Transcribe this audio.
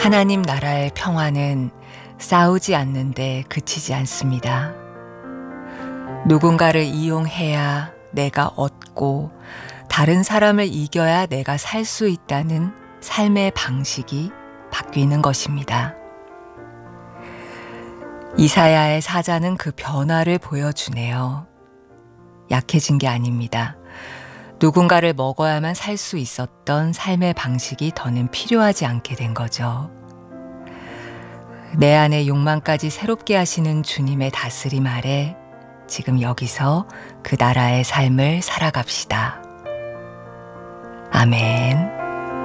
하나님 나라의 평화는 싸우지 않는데 그치지 않습니다. 누군가를 이용해야 내가 얻고 다른 사람을 이겨야 내가 살 수 있다는 삶의 방식이 바뀌는 것입니다. 이사야의 사자는 그 변화를 보여주네요. 약해진 게 아닙니다. 누군가를 먹어야만 살 수 있었던 삶의 방식이 더는 필요하지 않게 된 거죠. 내 안의 욕망까지 새롭게 하시는 주님의 다스림 아래 지금 여기서 그 나라의 삶을 살아갑시다. 아멘.